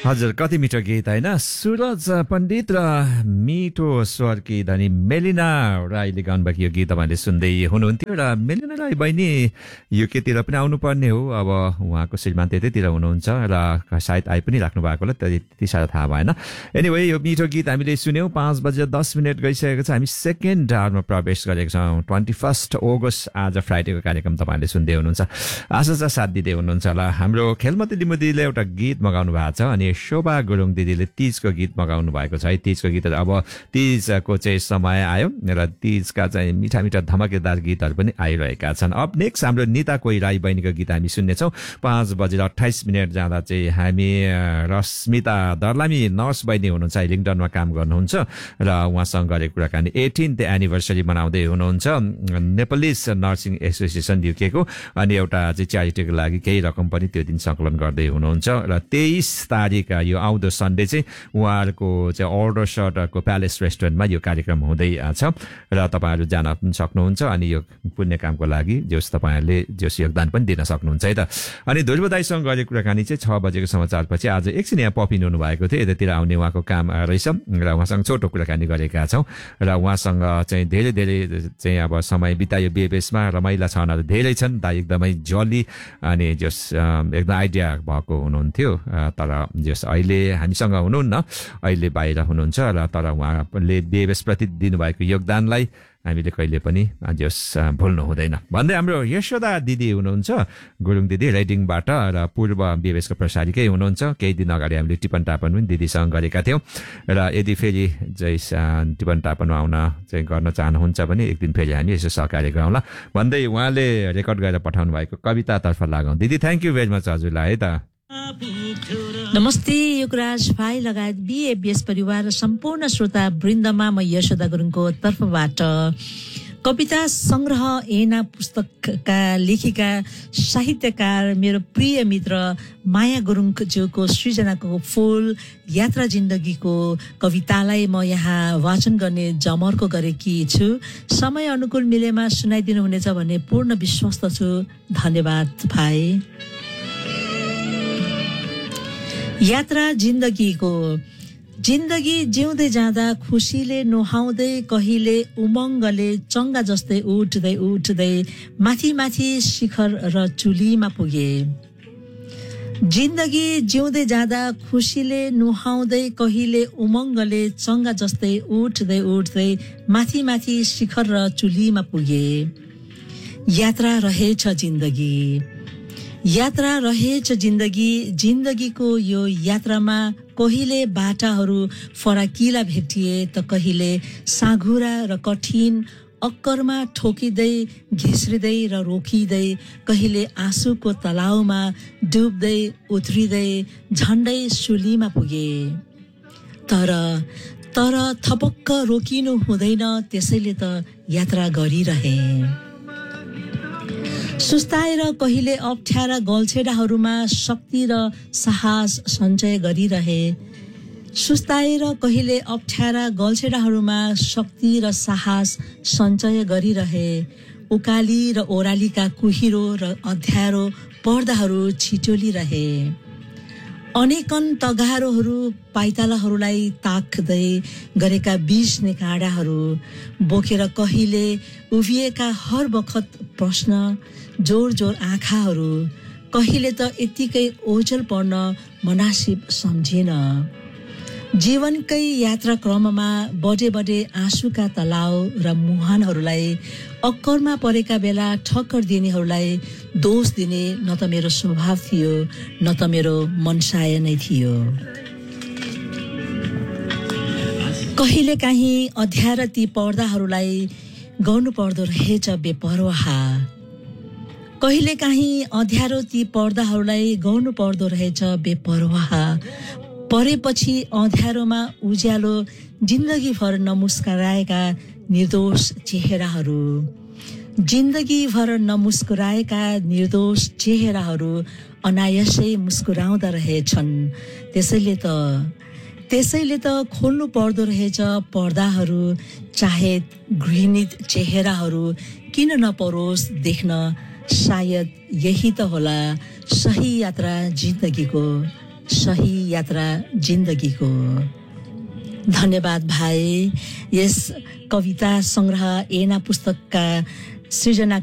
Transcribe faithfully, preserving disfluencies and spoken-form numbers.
हजुर कति मिठो गीत हैन सुरज पण्डित र मिठो स्वरकी धनी मेलिना राईले गाउनुभएको यो गीत तपाईले सुन्दै हुनुहुन्थ्यो र मेलिना राई बहिनी युकेतिर पनि आउनु पर्ने हो अब उहाँको श्रीमान त्यतैतिर हुनुहुन्छ र सायद आइ पनि राख्नु भएको होला त्यति साह्रो थाहा भएन एनीवे यो मिठो गीत हामीले सुन्यौं पाँच बजेर दस मिनेट गइसकेको छ हामी सेकेन्ड आवरमा प्रवेश गरेको छौं इक्कीस अगस्त आज फ्राइडेको कार्यक्रम तपाईले सुन्दै हुनुहुन्छ आशा छ साथ दिँदै हुनुहुन्छ होला हाम्रो खेलमती लिमुदीले एउटा गीत मगाउनु भएको छ अनि शोभा गुरुङ दिदीले तीजको गीत मगाउनु भएको छ है तीजको गीत अब तीजको चाहिँ समय आयो र तीजका चाहिँ मिठा मिठा धमाकेदार गीतहरू पनि आइरहेका छन् अब नेक्स्ट हाम्रो निता कोही राई बहिनीको गीत हामी सुन्नेछौँ पाँच बजेर अट्ठाइस मिनट जाँदा चाहिँ हामी रश्मिता दर्लामी नर्स बहिनी हुनुहुन्छ लिङ्कडनमा काम गर्नुहुन्छ र उहाँसँग गरेको कुराकानी एटिन्थ एनिभर्सरी मनाउँदै हुनुहुन्छ नेपालिज नर्सिङ एसोसिएसन युकेको अनि एउटा चाहिँ च्यारिटीको लागि केही रकम पनि त्यो दिन सङ्कलन गर्दै हुनुहुन्छ र तेइस तारिक यो आउँदो सन्डे चाहिँ उहाँहरूको चाहिँ अर्डर सर्टको प्यालेस रेस्टुरेन्टमा यो कार्यक्रम हुँदै छ र तपाईँहरू जान पनि सक्नुहुन्छ अनि यो पुण्य कामको लागि जस तपाईँहरूले जस योगदान पनि दिन सक्नुहुन्छ है त अनि ध्रुव दाइसँग गरेको कुराकानी चाहिँ छ बजेको समाचारपछि आज एकछिन यहाँ पपिन हुनु भएको थियो यतातिर आउने उहाँको काम रहेछ र उहाँसँग छोटो कुराकानी गरेका छौँ र उहाँसँग चाहिँ धेरै धेरै चाहिँ अब समय बितायो बिएबएसमा रमाइला छानाहरू धेरै छन् दाइ एकदमै जली अनि जस एकदम आइडिया भएको हुनुहुन्थ्यो तर जस अहिले हामीसँग हुनुहुन्न अहिले बाहिर हुनुहुन्छ र तर उहाँले बिएबएस प्रति दिनुभएको योगदानलाई हामीले कहिले पनि जस भुल्नु हुँदैन भन्दै हाम्रो यशोदा दिदी हुनुहुन्छ गुरुङ दिदी रेडिङबाट र पूर्व बिएबएसको प्रसारीकै हुनुहुन्छ केही दिन अगाडि हामीले टिपन टापन पनि दिदीसँग गरेका थियौँ र यदि फेरि चाहिँ टिपन टापनमा आउन चाहिँ गर्न चाहनुहुन्छ भने एक दिन फेरि हामी यसो सहकार्य गरौँला भन्दै उहाँले रेकर्ड गरेर पठाउनु भएको कवितातर्फ लागौँ दिदी थ्याङ्क यू भेरी मच हजुरलाई है त नमस्ते युगराज भाइ लगायत बिएबीएस परिवार र सम्पूर्ण श्रोता वृन्दमा म यशोदा गुरुङको तर्फबाट कविता संग्रह ऐना पुस्तकका लेखिका साहित्यकार मेरो प्रिय मित्र माया गुरुङज्यूको सृजनाको फूल यात्रा जिन्दगीको कवितालाई म यहाँ वाचन गर्ने जमर्को गरेकी छु समय अनुकूल मिलेमा सुनाइदिनु हुनेछ भन्ने पूर्ण विश्वस्त छु धन्यवाद भाइ यात्रा जिन्दगीको जिन्दगी जिउँदै जाँदा खुसीले नुहाउँदै कहिले उमङ्गले चङ्गा जस्तै उठ्दै उठ्दै माथि माथि शिखर र चुलीमा पुगे जिन्दगी जिउँदै जाँदा खुसीले नुहाउँदै कहिले उमङ्गले चङ्गा जस्तै उठ्दै उठ्दै माथि माथि शिखर र चुलीमा पुगे यात्रा रहेछ जिन्दगी यात्रा रहेछ जिन्दगी जिन्दगीको यो यात्रामा कहिले बाटाहरू फराकिला भेटिए त कहिले साँघुरा र कठिन अक्करमा ठोकिँदै घिस्रिँदै र रोकिँदै कहिले आँसुको तलाउमा डुब्दै उत्रिँदै झन्डै सुलीमा पुगे तर तर थपक्क रोकिनु हुँदैन त्यसैले त यात्रा गरिरहे सुस्ताएर कहिले अप्ठ्यारा गल्छेडाहरूमा शक्ति र साहस सञ्चय गरिरहे सुस्ताएर कहिले अप्ठ्यारा गल्छेडाहरूमा शक्ति र साहस सञ्चय गरिरहे उकाली र ओह्रालीका कुहिरो र अँध्यारो पर्दाहरू छिटोलिरहे अनेकन तगारोहरू पाइतालाहरूलाई ताक्दै गरेका बिस्ने काँडाहरू बोकेर कहिले उभिएका हर बखत प्रश्न जोर जोर आँखाहरू कहिले त यतिकै ओझल पर्न मनासिब सम्झिन जीवनकै यात्रा क्रममा बडे बडे आँसुका तलाउ र मुहानहरूलाई अक्करमा परेका बेला ठक्कर दिनेहरूलाई दोष दिने न त मेरो स्वभाव थियो न त मेरो मनसाय नै थियो कहिले काहीँ अध्यार ती पर्दाहरूलाई गर्नु पर्दो रहेछ बेपरवाह कहिले काहीँ अध्यारो ती पर्दाहरूलाई गर्नु पर्दो रहेछ बेपरवाह परेपछि अँध्यारोमा उज्यालो जिन्दगीभर नमुस्कुराएका निर्दोष चेहराहरू जिन्दगीभर नमुस्कुराएका निर्दोष चेहराहरू अनायासै मुस्कुराउँदा रहेछन् त्यसैले त त्यसैले त खोल्नु पर्दो रहेछ पर्दाहरू चाहे घृणित चेहराहरू किन नपरोस् देख्न सायद यही त होला सही यात्रा जिन्दगीको सही यात्रा जिन्दगीको। धन्यवाद भाइ। यस कविता संग्रह एना पुस्तकका सृजना